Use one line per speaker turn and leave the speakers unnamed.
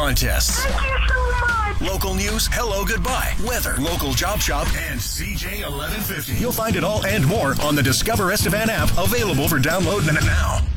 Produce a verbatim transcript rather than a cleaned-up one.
contests.
Thank you so much.
Local news, hello, goodbye, weather, local job shop, and C J eleven fifty. You'll find it all and more on the Discover Estevan app, available for download now.